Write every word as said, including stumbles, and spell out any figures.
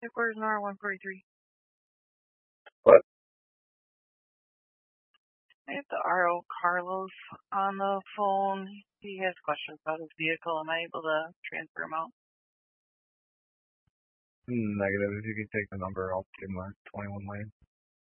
Headquarters Nora one forty-three. What? I have the R O Carlos on the phone. He has questions about his vehicle. Am I able to transfer him out? Negative. If you can take the number, I'll give him a twenty-one lane.